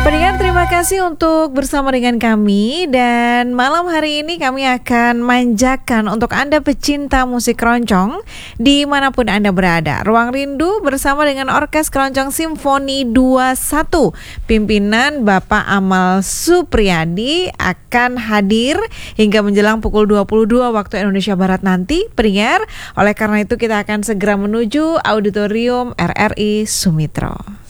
Pendengar, terima kasih untuk bersama dengan kami. Dan malam hari ini kami akan manjakan untuk Anda pecinta musik keroncong dimanapun Anda berada. Ruang Rindu bersama dengan Orkes Keroncong Simfoni 21 pimpinan Bapak Amal Supriyadi akan hadir hingga menjelang pukul 22 waktu Indonesia Barat nanti, pendengar. Oleh karena itu kita akan segera menuju Auditorium RRI Sumitro.